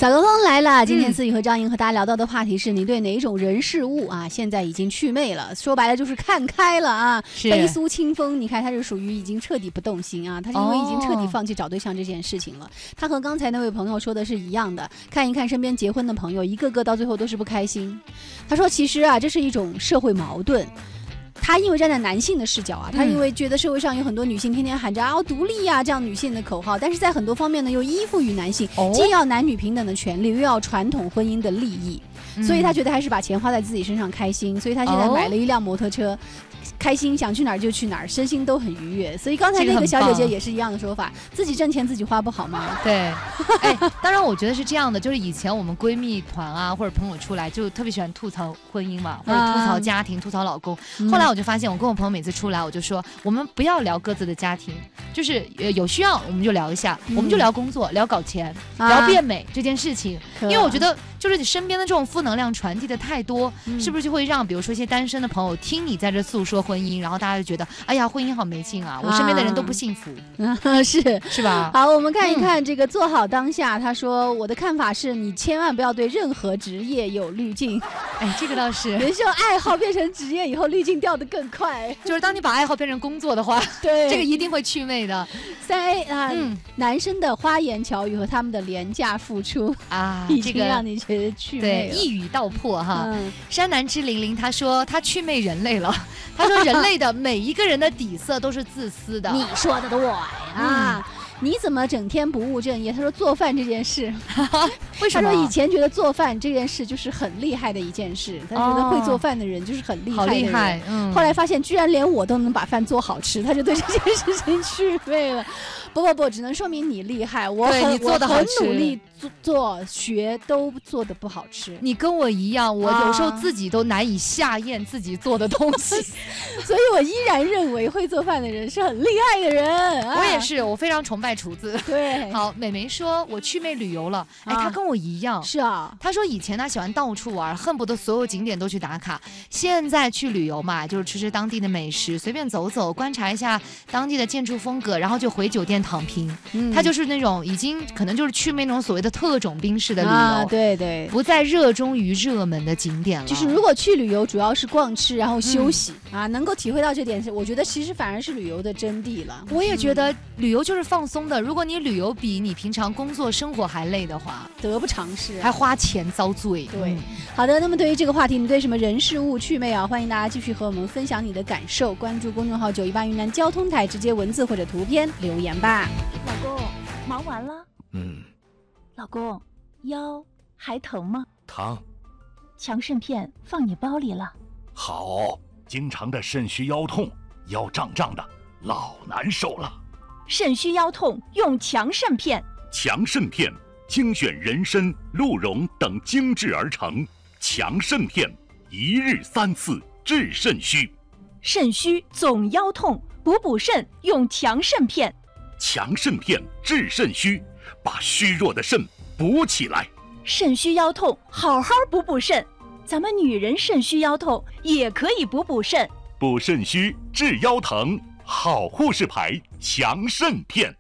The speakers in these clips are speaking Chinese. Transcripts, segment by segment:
小高峰来了，今天思雨和张莹和大家聊到的话题是你对哪一种人事物啊现在已经祛魅了，说白了就是看开了啊，悲苏清风，你看他是属于已经彻底不动心啊，他是因为已经彻底放弃找对象这件事情了。他和刚才那位朋友说的是一样的，看一看身边结婚的朋友，一个个到最后都是不开心。他说其实啊这是一种社会矛盾，他因为站在男性的视角啊，他因为觉得社会上有很多女性天天喊着啊独立啊这样女性的口号，但是在很多方面呢又依附于男性，既要男女平等的权利，又要传统婚姻的利益，所以他觉得还是把钱花在自己身上开心，所以他现在买了一辆摩托车，开心想去哪儿就去哪儿，身心都很愉悦。所以刚才那个小姐姐也是一样的说法，自己挣钱自己花不好吗？ 对，哎，当然我觉得是这样的，就是以前我们闺蜜团啊或者朋友出来就特别喜欢吐槽婚姻嘛，或者吐槽家庭、吐槽老公。后来我就发现，我跟我朋友每次出来，我就说我们不要聊各自的家庭，就是有需要我们就聊一下，我们就聊工作、聊搞钱、聊变美这件事情，因为我觉得就是你身边的这种负能量传递的太多，是不是就会让比如说一些单身的朋友听你在这诉说婚姻，然后大家就觉得哎呀婚姻好没劲啊，我身边的人都不幸福，是吧？ 好，我们看一看这个做好当下，他说我的看法是你千万不要对任何职业有滤镜。 哎，这个倒是， 有时候爱好变成职业以后，滤镜掉得更快。 就是当你把爱好变成工作的话， 对， 这个一定会祛魅的。 3A 啊，男生的花言巧语和他们的廉价付出啊， 已经让你觉得祛魅了。 对，一语道破哈。山南之零零他说他祛魅人类了，他说人类的每一个人的底色都是自私的。 你说的对啊。你怎么整天不务正业？他说做饭这件事为什么？ 他说以前觉得做饭这件事就是很厉害的一件事，他觉得会做饭的人就是很厉害的人，好厉害。后来发现居然连我都能把饭做好吃，他就对这件事情祛魅了。不，只能说明你厉害，我很努力学都做得不好吃。 你跟我一样，我有时候自己都难以下咽自己做的东西所以我依然认为会做饭的人是很厉害的人。 我也是，我非常崇拜厨子。 对， 好，美眉说我祛魅旅游了，哎，她跟我一样。 是啊， 她说以前她喜欢到处玩，恨不得所有景点都去打卡，现在去旅游嘛，就是吃当地的美食，随便走走，观察一下当地的建筑风格，然后就回酒店躺平。他就是那种已经可能就是祛魅那种所谓的特种兵式的旅游， 对， 不再热衷于热门的景点了。 就是如果去旅游主要是逛吃然后休息啊，能够体会到这点，我觉得其实反而是旅游的真谛了。 我也觉得旅游就是放松的，如果你旅游比你平常工作生活还累的话， 得不偿失， 还花钱遭罪。 对，好的，那么对于这个话题，你对什么人事物祛魅啊？欢迎大家继续和我们分享你的感受，关注公众号918云南交通台，直接文字或者图片留言吧。 老公，忙完了？老公，腰还疼吗？ 疼。 强肾片放你包里了。 好，经常的肾虚腰痛，腰胀胀的，老难受了。 肾虚腰痛用强肾片。 强肾片精选人参、鹿茸等精制而成，强肾片一日3次治肾虚。 肾虚总腰痛，补肾用强肾片。 强肾片治肾虚，把虚弱的肾补起来。 肾虚腰痛好好补肾，咱们女人肾虚腰痛也可以补肾。 补肾虚治腰疼，好护士牌强肾片。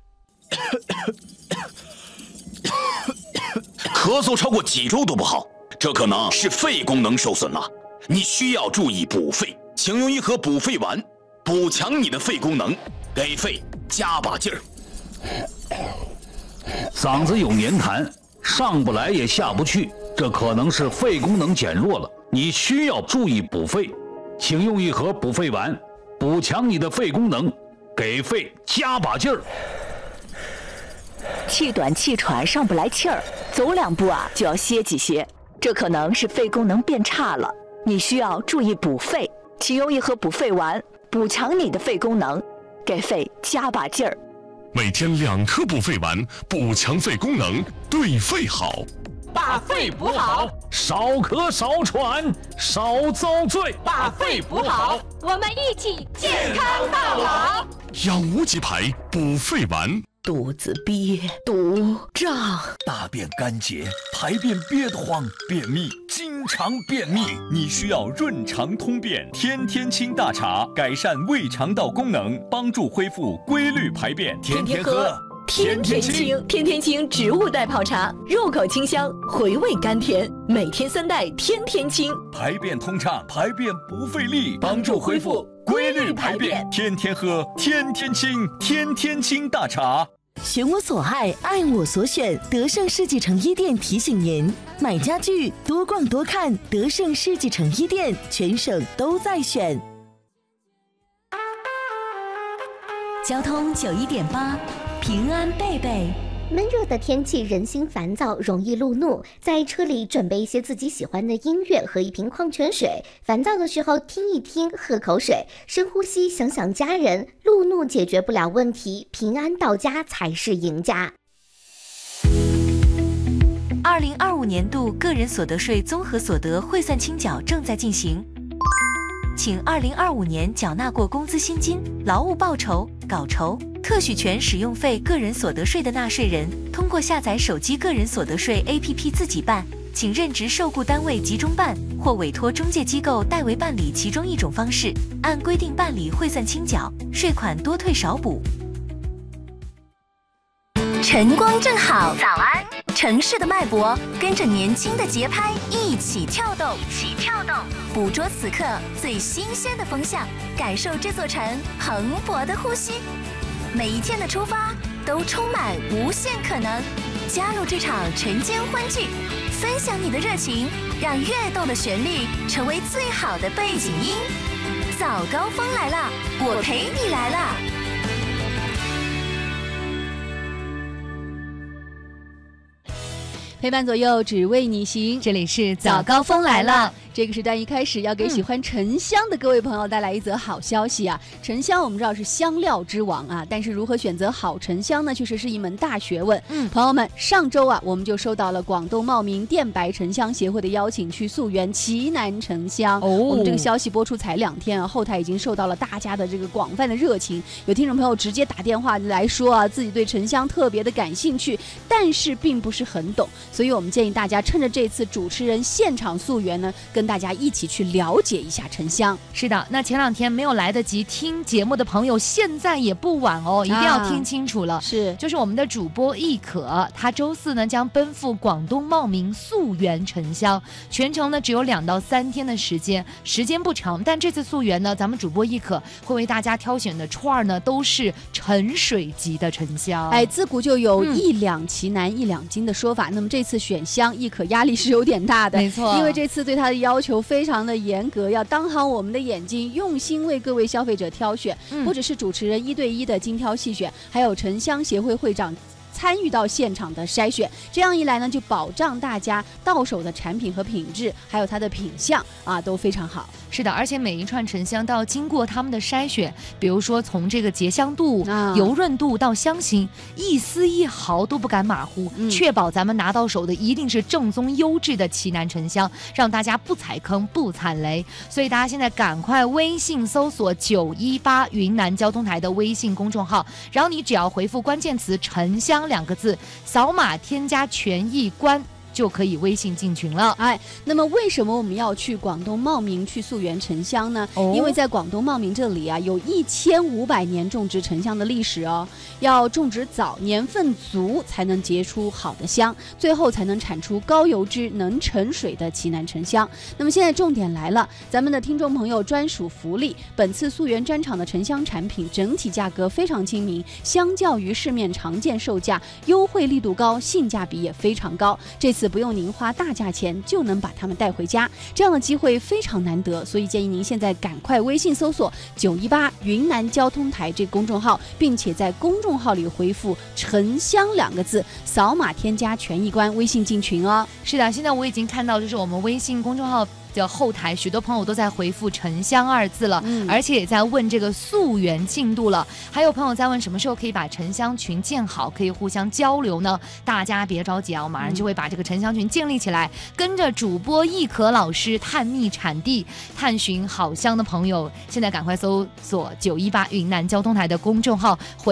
咳嗽超过几周都不好，这可能是肺功能受损了，你需要注意补肺，请用一盒补肺丸，补强你的肺功能，给肺加把劲儿。 嗓子有黏痰，上不来也下不去，这可能是肺功能减弱了，你需要注意补肺，请用一盒补肺丸，补强你的肺功能，给肺加把劲儿。 气短气喘上不来气儿，走2步啊就要歇几歇，这可能是肺功能变差了，你需要注意补肺，请用一盒补肺丸，补强你的肺功能，给肺加把劲儿。 每天2颗补肺丸，补强肺功能，对肺好。 把肺补好， 少咳少喘少遭罪。 把肺补好， 我们一起健康到老。 养无极牌补肺丸。 肚子憋、肚胀、 大便干结、排便憋得慌、便秘，经常便秘，你需要润肠通便天天清大茶，改善胃肠道功能，帮助恢复规律排便，天天喝天天清，天天清植物代泡茶，入口清香，回味甘甜，每天3袋，天天清， 排便通畅，排便不费力，帮助恢复规律排便，天天喝，天天清，天天清大茶。 选我所爱，爱我所选。德胜世纪城一店提醒您：买家具多逛多看，德胜世纪城一店，全省都在选。 交通91.8，平安贝贝。 闷热的天气，人心烦躁，容易路怒。在车里准备一些自己喜欢的音乐和一瓶矿泉水。烦躁的时候听一听，喝口水，深呼吸，想想家人。路怒解决不了问题，平安到家才是赢家。 2025年度个人所得税综合所得汇算清缴正在进行，请2025年缴纳过工资薪金、劳务报酬、稿酬、特许权使用费个人所得税的纳税人，通过下载手机个人所得税 APP 自己办，请任职受雇单位集中办或委托中介机构代为办理其中一种方式，按规定办理汇算清缴，税款多退少补。 晨光正好，早安！城市的脉搏，跟着年轻的节拍一起跳动，捕捉此刻最新鲜的风向，感受这座城蓬勃的呼吸。每一天的出发都充满无限可能，加入这场晨间欢聚，分享你的热情，让跃动的旋律成为最好的背景音。早高峰来了，我陪你来了。 陪伴左右，只为你行。 这里是早高峰来了。 这个时段一开始要给喜欢沉香的各位朋友带来一则好消息啊！沉香我们知道是香料之王啊，但是如何选择好沉香呢，确实是一门大学问。朋友们，上周啊，我们就收到了广东茂名电白沉香协会的邀请，去溯源奇楠沉香。我们这个消息播出才2天啊，后台已经受到了大家的这个广泛的热情。有听众朋友直接打电话来说啊，自己对沉香特别的感兴趣，但是并不是很懂，所以我们建议大家趁着这次主持人现场溯源呢，跟大家一起去了解一下沉香。 是的，那前2天没有来得及听节目的朋友，现在也不晚哦，一定要听清楚了。 是， 就是我们的主播易可，他周4呢将奔赴广东茂名溯源沉香，全程呢只有2到3天的时间不长，但这次溯源呢，咱们主播易可会为大家挑选的串呢都是沉水级的沉香。 哎，自古就有1两奇楠1两金的说法，那么这次选香，易可压力是有点大的， 没错， 因为这次对他的要求非常的严格，要当好我们的眼睛，用心为各位消费者挑选，不只是主持人1对1的精挑细选，还有沉香协会会长参与到现场的筛选，这样一来呢，就保障大家到手的产品和品质，还有它的品相啊，都非常好。 是的，而且每一串沉香都要经过他们的筛选，比如说从这个结香度、油润度到香型，一丝一毫都不敢马虎，确保咱们拿到手的一定是正宗优质的奇楠沉香，让大家不踩坑不踩雷。所以大家现在赶快微信搜索918云南交通台的微信公众号，然后你只要回复关键词沉香2个字，扫码添加权益观，就可以微信进群了。 哎，那么为什么我们要去广东茂名去溯源沉香呢？因为在广东茂名这里啊，有1500年种植沉香的历史哦。要种植早、年份足，才能结出好的香，最后才能产出高油脂、能沉水的奇楠沉香。那么现在重点来了，咱们的听众朋友专属福利，本次溯源专场的沉香产品整体价格非常亲民，相较于市面常见售价，优惠力度高，性价比也非常高。这次不用您花大价钱就能把它们带回家，这样的机会非常难得，所以建议您现在赶快微信搜索918云南交通台这个公众号，并且在公众号里回复沉香2个字，扫码添加权益观，微信进群哦。 是的，现在我已经看到就是我们微信公众号的后台，许多朋友都在回复沉香2字了，而且也在问这个溯源进度了。还有朋友在问什么时候可以把沉香群建好，可以互相交流呢？大家别着急啊，我马上就会把这个沉香群建立起来，跟着主播易可老师探秘产地，探寻好香的朋友，现在赶快搜索918云南交通台的公众号，回